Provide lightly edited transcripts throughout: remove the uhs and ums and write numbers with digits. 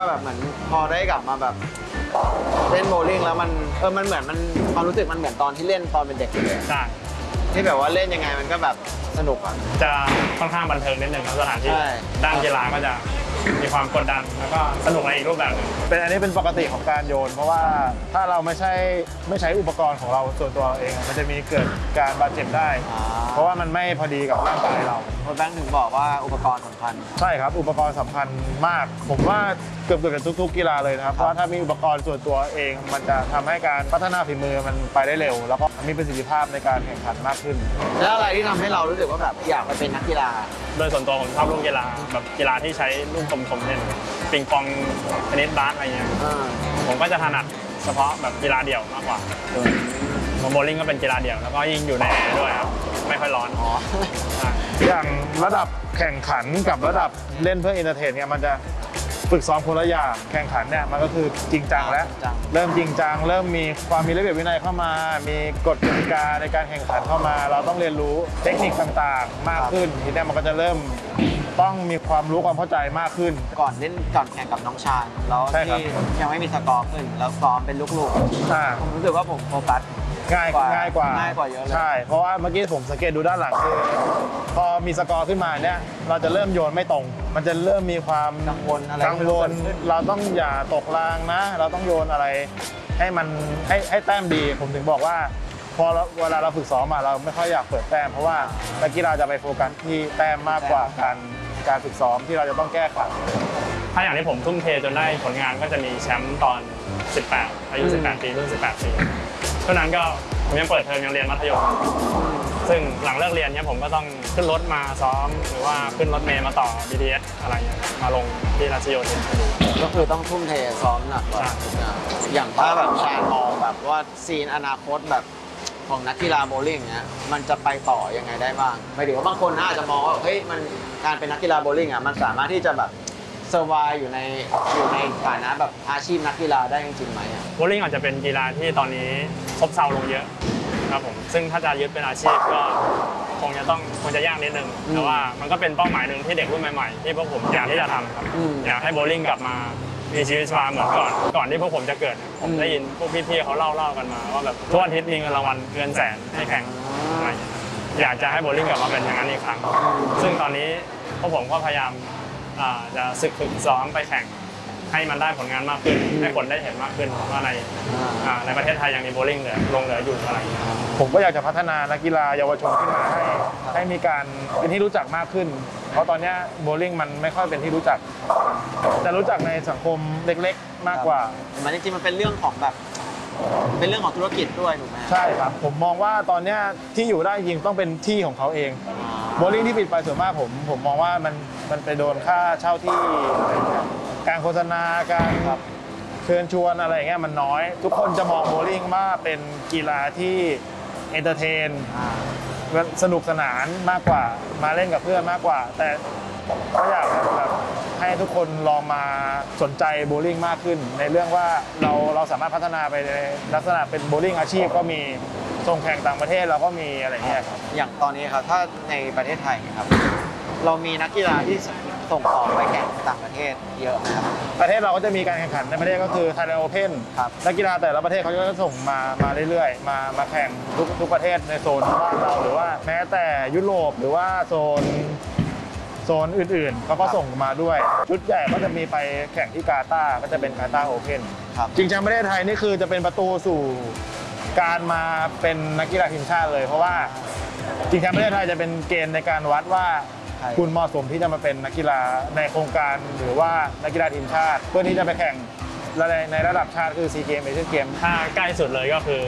แบบเหมือนพอได้กลับมาแบบเล่นโบว์ลิ่งแล้วมันเหมือนความรู้สึกมันเหมือนตอนที่เล่นตอนเป็นเด็กเลยใช่ที่แบบว่าเล่นยังไงมันก็แบบสนุกอ่ะจะค่อนข้างบันเทิงนิดนึงครับสถานที่ใช่ด้านกีฬาก็จะมีความกดดันแล้วก็สนุกในอีกรูปแบบหนึงอันนี้เป็นปกติของการโยนเพราะว่าถ้าเราไม่ใช้อุปกรณ์ของเราส่วนตัวเองมันจะมีเกิดการบาดเจ็บได้เพราะว่ามันไม่พอดีกับร่างกายเราโค้ชแบงค์ถึงบอกว่าอุปกรณ์สำคัญใช่ครับอุปกรณ์สำคัญมากผมว่าเกือบจะทุกกีฬาเลยนะครับเพราะถ้ามีอุปกรณ์ส่วนตัวเองมันจะทำให้การพัฒนาฝีมือมันไปได้เร็วแล้วก็มีประสิทธิภาพในการแข่งขันมากขึ้นแล้วอะไรที่ทำให้เรารู้สึกว่าแบบอยากไปเป็นนักกีฬาโดยส่วนตัวผมชอบลูกกีฬาแบบกีฬาที่ใช้ลูกกลมๆเล่นปิงปองเทนนิสบาสอะไรเงี้ยผมก็จะถนัดเฉพาะแบบกีฬาเดี่ยวมากกว่าโบว์ลิ่งก็เป็นกีฬาเดี่ยวแล้วก็ยิ่งอยู่ในแอร์ด้วยครับไม่ค่อยร้อนอย่างระดับแข่งขันกับระดับเล่นเพื่อเอนเตอร์เทนเนี่ยมันจะฝึกซ้อมคนละอย่างแข่งขันเนี่ยมันก็คือจริงจังแล้วเริ่มจริงจังเริ่มมีความมีระเบียบวินัยเข้ามามีกฎกติกาในการแข่งขันเข้ามาเราต้องเรียนรู้เทคนิคต่างๆมากขึ้นทีนี้มันก็จะเริ่มต้องมีความรู้ความเข้าใจมากขึ้นก่อนแข่งกับน้องชายแล้วที่ยังไม่มีสกอร์ขึ้นแล้วซ้อมเป็นลูกๆผมรู้สึกว่าผมโฟกัสง่ายกว่าเยอะเลยใช่เพราะว่าเมื่อกี้ผมสังเกตดูด้านหลังคือพอมีสกอร์ขึ้นมาเนี่ยเราจะเริ่มโยนไม่ตรงมันจะเริ่มมีความกังวลอะไรเราต้องอย่าตกรางนะเราต้องโยนอะไรให้มันให้แต้มดีผมถึงบอกว่าพอเวลาเราฝึกซ้อมมาเราไม่ค่อยอยากเปิดแต้มเพราะว่านักกีฬาจะไปโฟกัสที่แต้มมากกว่าการฝึกซ้อมที่เราจะต้องแก้ไขถ้าอย่างที่ผมทุ่มเทจนได้ผลงานก็จะมีแชมป์ตอน 18 อายุ 18 ปีรุ่น 18 ปีเท่านั้นก็ผมยังเปิดเทอมยังเรียนมัธยมซึ่งหลังเลิกเรียนเนี่ยผมก็ต้องขึ้นรถมาซ้อมหรือว่าขึ้นรถเมล์มาต่อ BTS อะไรเงี้ยมาลงที่รัชโยธินก็คือต้องทุ่มเทซ้อมหนักกว่าอย่างถ้าแบบชาญมองแบบว่าซีนอนาคตแบบของนักกีฬาโบว์ลิ่งเนี้ยมันจะไปต่อยังไงได้บ้างหมายถึงว่าบางคนอาจจะมองว่าเฮ้ยมันการเป็นนักกีฬาโบว์ลิ่งอ่ะมันสามารถที่จะแบบเซอร์ไวอยู่ในฐานะแบบอาชีพนักกีฬาได้จริงๆไหมโบว์ลิ่งอาจจะเป็นกีฬาที่ตอนนี้ซบเซาลงเยอะครับผมซึ่งถ้าจะยึดเป็นอาชีพก็คงจะยากนิดนึงแต่ว่ามันก็เป็นเป้าหมายหนึ่งที่เด็กรุ่นใหม่ๆที่พวกผมอยากที่จะทำครับอยากให้โบว์ลิ่งกลับมามีชีวิตชีวาเหมือนก่อนที่พวกผมจะเกิดผมได้ยินพวกพี่ๆเขาเล่ากันมาว่าแบบทุกอาทิตย์มีเงินรางวัลเงินแสนให้แข่งอะไรอยากจะให้โบว์ลิ่งกลับมาเป็นอย่างนั้นอีกครั้งซึ่งตอนนี้พวกผมก็พยายามจะฝึกซ้อมไปแข่งให้มันได้ผลงานมากขึ้นให้คนได้เห็นมากขึ้นว่าในประเทศไทยยังมีโบว์ลิ่งเหลืออยู่อะไรผมก็อยากจะพัฒนานักกีฬาเยาวชนขึ้นมาให้มีการเป็นที่รู้จักมากขึ้นเพราะตอนนี้โบว์ลิ่งมันไม่ค่อยเป็นที่รู้จักจะรู้จักในสังคมเล็กๆมากกว่ามันจริงๆมันเป็นเรื่องของแบบเป็นเรื่องของธุรกิจด้วยถูกไหมใช่ครับผมมองว่าตอนนี้ที่อยู่ได้จริงต้องเป็นที่ของเขาเองโบว์ลิ่งที่ปิดไปส่วนมากผมมองว่ามันไปโดนค่าเช่าที่การโฆษณาการเชิญชวนอะไรเงี้ยมันน้อยทุกคนจะมองโบว์ลิ่งว่าเป็นกีฬาที่เอนเตอร์เทนสนุกสนานมากกว่ามาเล่นกับเพื่อนมากกว่าแต่ก็อยากแบบให้ทุกคนลองมาสนใจโบว์ลิ่งมากขึ้นในเรื่องว่าเราสามารถพัฒนาไปในลักษณะเป็นโบว์ลิ่งอาชีพก็มีส่งแข่งต่างประเทศเราก็มีอะไรเงี้ยครับอย่างตอนนี้ครับถ้าในประเทศไทยครับเรามีนักกีฬาที่ส่งออกไปแข่งต่างประเทศเยอะนะครับประเทศเราก็จะมีการแข่งขันในประเทศก็คือ Thailand Open นักกีฬาแต่ละประเทศเขาจะส่งมาเรื่อยๆมาแข่งทุกประเทศในโซนบ้านเราหรือว่าแม้แต่ยุโรปหรือว่าโซนอื่นๆเขาก็ส่งมาด้วยชุดใหญ่ก็จะมีไปแข่งที่กาตาร์ก็จะเป็นกาตาร์โอเพ่นจริงๆประเทศไทยนี่คือจะเป็นประตูสู่การมาเป็นนักกีฬาทีมชาติเลยเพราะว่าจริงๆประเทศไทยจะเป็นเกณฑ์ในการวัดว่าคุณเหมาะสมที่จะมาเป็นนักกีฬาในโครงการหรือว่านักกีฬาทีมชาติเพื่อที่จะไปแข่งในระดับชาติคือซีเกมเอเชียนเกมถ้าใกล้สุดเลยก็คือ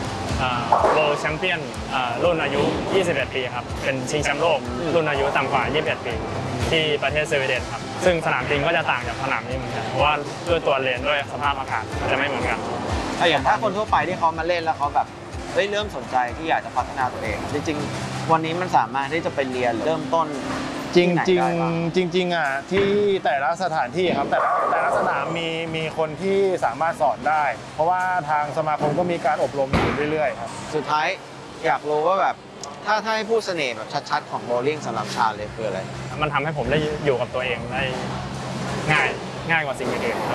World Champion รุ่นอายุ 21 ปีครับเป็นชิงแชมป์โลกรุ่นอายุต่ำกว่า 21 ปีที่ประเทศสวีเดนครับซึ่งสนามจริงก็จะต่างจากสนามนี้เหมือนกันเพราะว่าด้วยตัวเลนด้วยสภาพอากาศจะไม่เหมือนกันอย่างถ้าคนทั่วไปที่เขามาเล่นแล้วเขาแบบเริ่มสนใจที่อยากจะพัฒนาตัวเองจริงๆวันนี้มันสามารถที่จะไปเรียนเริ่มต้นจริงอ่ะที่แต่ละสถานที่ครับแต่ละสนามมีคนที่สามารถสอนได้เพราะว่าทางสมาคมก็มีการอบรมอยู่เรื่อยๆครับสุดท้ายอยากรู้ว่าแบบถ้าให้พูดเสน่ห์แบบชัดๆของโบว์ลิ่งสำหรับชาเลยคืออะไรมันทำให้ผมได้อยู่กับตัวเองได้ง่ายง่ายกว่าสิ่งอื่นๆครับ